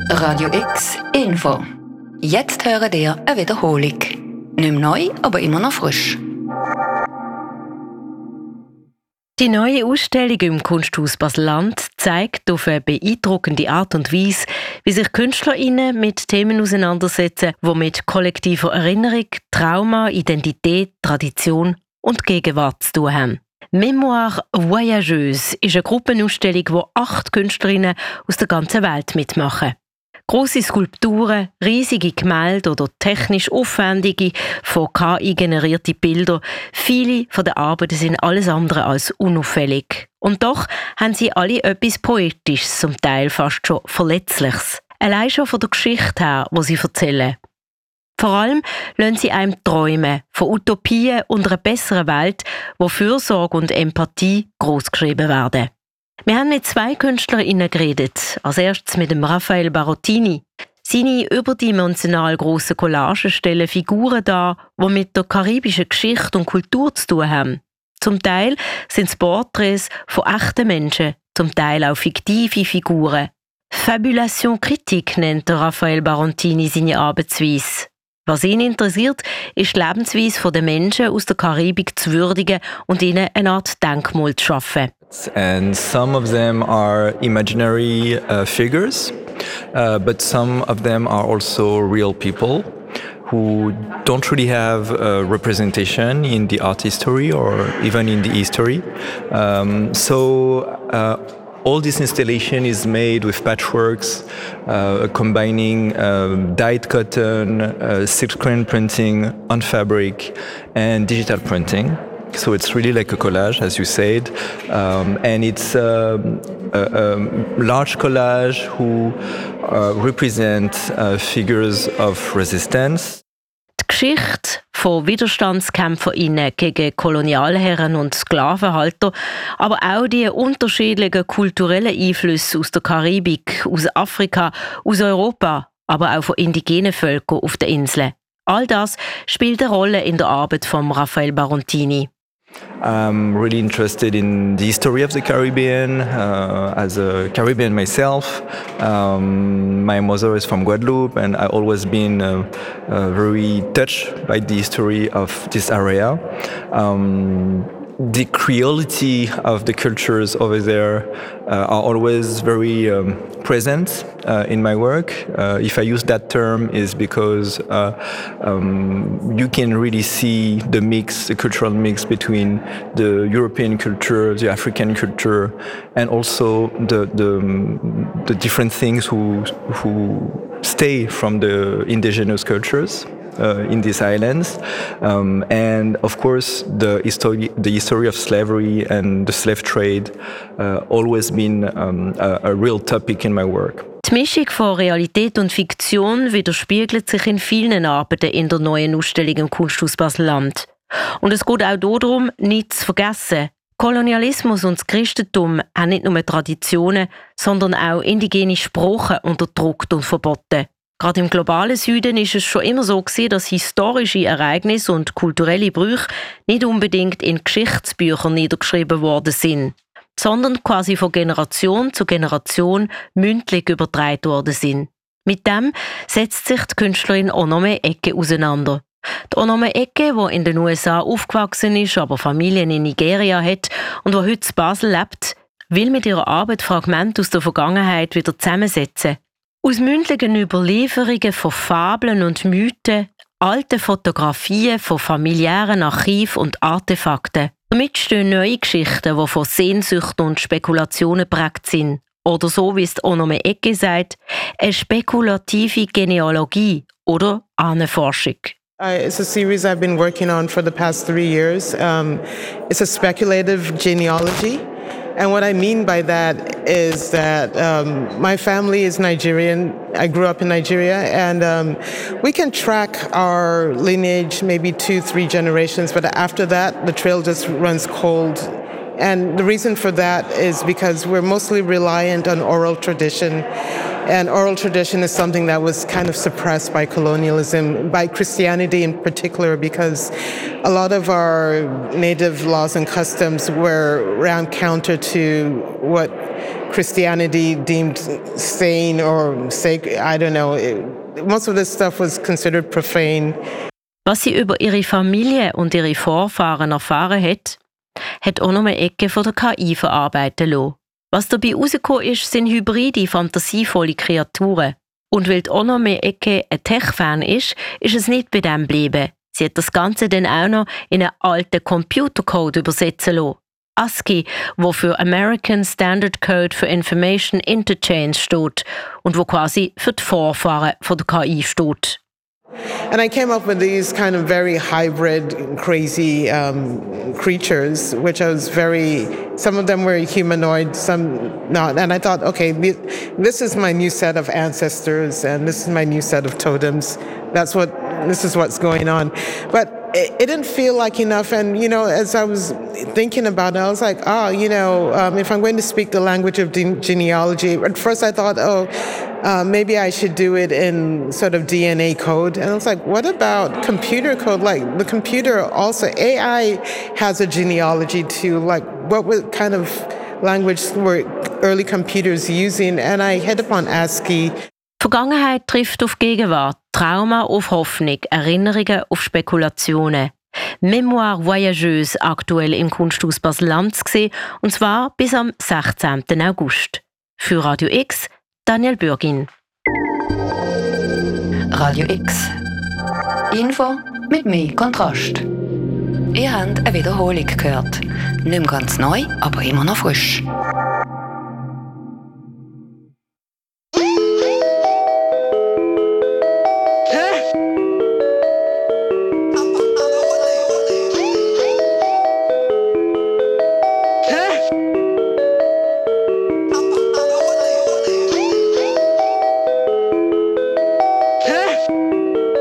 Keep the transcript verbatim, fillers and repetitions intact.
Radio X Info. Jetzt hören ihr eine Wiederholung. Nicht mehr neu, aber immer noch frisch. Die neue Ausstellung im Kunsthaus Basel-Land zeigt auf eine beeindruckende Art und Weise, wie sich KünstlerInnen mit Themen auseinandersetzen, die mit kollektiver Erinnerung, Trauma, Identität, Tradition und Gegenwart zu tun haben. Mémoire Voyageuse ist eine Gruppenausstellung, wo acht Künstlerinnen aus der ganzen Welt mitmachen. Grosse Skulpturen, riesige Gemälde oder technisch aufwendige, von K I generierte Bilder. Viele von den Arbeiten sind alles andere als unauffällig. Und doch haben sie alle etwas Poetisches, zum Teil fast schon Verletzliches. Allein schon von der Geschichte her, die sie erzählen. Vor allem lassen sie einem träumen von Utopien und einer besseren Welt, wo Fürsorge und Empathie großgeschrieben werden. Wir haben mit zwei KünstlerInnen geredet. Als erstes mit dem Raffaele Barottini. Seine überdimensional grossen Collagen stellen Figuren dar, die mit der karibischen Geschichte und Kultur zu tun haben. Zum Teil sind es Porträts von echten Menschen, zum Teil auch fiktive Figuren. Fabulation critique nennt der Raffaele Barottini seine Arbeitsweise. Was ihn interessiert, ist die Lebensweise der Menschen aus der Karibik zu würdigen und ihnen eine Art Denkmal zu schaffen. And some of them are imaginary uh, figures, uh, but some of them are also real people who don't really have a representation in the art history or even in the history. Um, so uh, all this installation is made with patchworks, uh, combining uh, dyed cotton, uh, silkscreen printing on fabric, and digital printing. So it's really like a collage, as you said, um, and it's um, a, a large collage who uh, represent uh, figures of resistance. Die Geschichte von WiderstandskämpferInnen gegen Kolonialherren und Sklavenhalter, aber auch die unterschiedlichen kulturellen Einflüsse aus der Karibik, aus Afrika, aus Europa, aber auch von indigenen Völkern auf den Inseln. All das spielt eine Rolle in der Arbeit von Raffaele Barottini. I'm really interested in the history of the Caribbean. Uh, as a Caribbean myself, um, my mother is from Guadeloupe, and I've always been uh, uh, very touched by the history of this area. Um, the creolity of the cultures over there uh, are always very um, present uh, in my work. Uh, if I use that term, is because uh, um, you can really see the mix, the cultural mix between the European culture, the African culture, and also the the, the different things who who stay from the indigenous cultures. Uh, in these islands, um, and of course the history, the history of slavery and the slave trade, uh, always been um, a, a real topic in my work. Die Mischung von Realität und Fiktion widerspiegelt sich in vielen Arbeiten in der neuen Ausstellung im Kunsthaus Basel-Land. Und es geht auch darum, nichts zu vergessen. Kolonialismus und das Christentum haben nicht nur Traditionen, sondern auch indigene Sprachen unterdrückt und verboten. Gerade im globalen Süden ist es schon immer so gewesen, dass historische Ereignisse und kulturelle Brüche nicht unbedingt in Geschichtsbüchern niedergeschrieben worden sind, sondern quasi von Generation zu Generation mündlich übertragen worden sind. Mit dem setzt sich die Künstlerin Onome Eke auseinander. Die Onome Eke, die in den U S A aufgewachsen ist, aber Familien in Nigeria hat und die heute in Basel lebt, will mit ihrer Arbeit Fragmente aus der Vergangenheit wieder zusammensetzen. Aus mündlichen Überlieferungen von Fabeln und Mythen, alten Fotografien von familiären Archiven und Artefakten. Damit stehen neue Geschichten, die von Sehnsüchten und Spekulationen geprägt sind. Oder so wie es Onome Eke sagt, eine spekulative Genealogie oder Ahnenforschung. Uh, it's a series I've been working on for the past three years. Um, it's a speculative genealogy. And what I mean by that is that um, my family is Nigerian. I grew up in Nigeria, and um, we can track our lineage maybe two, three generations, but after that, the trail just runs cold. And the reason for that is because we're mostly reliant on oral tradition. And oral tradition is something that was kind of suppressed by colonialism, by Christianity in particular, because a lot of our native laws and customs were ran counter to what Christianity deemed sane or sacred. I don't know. It, most of this stuff was considered profane. Was sie über ihre Familie und ihre Vorfahren erfahren hat, hat auch noch eine Ecke von der K I verarbeiten lassen. Was dabei rausgekommen ist, sind hybride, fantasievolle Kreaturen. Und weil die Onome Ecke ein Tech-Fan ist, ist es nicht bei dem geblieben. Sie hat das Ganze dann auch noch in einen alten Computercode übersetzen lassen. ASCII, wo für American Standard Code for Information Interchange steht und wo quasi für die Vorfahren von der K I steht. And I came up with these kind of very hybrid, crazy um, creatures, which I was very, some of them were humanoid, some not. And I thought, okay, this is my new set of ancestors and this is my new set of totems. That's what, this is what's going on. But it, it didn't feel like enough. And, you know, as I was thinking about it, I was like, oh, you know, um, if I'm going to speak the language of de- genealogy, at first I thought, oh, Uh, maybe I should do it in sort of D N A code. And I was like, what about computer code? Like the computer also, A I has a genealogy too. Like what what kind of language were early computers using? And I hit upon ASCII. Vergangenheit trifft auf Gegenwart, Trauma auf Hoffnung, Erinnerungen auf Spekulationen. Mémoire voyageuse aktuell im Kunsthaus Basel-Lanz gesehen, und zwar bis am sechzehnten August. Für Radio X Daniel Bürgin. Radio X. Info mit mehr Kontrast. Ihr habt eine Wiederholung gehört. Nicht mehr ganz neu, aber immer noch frisch.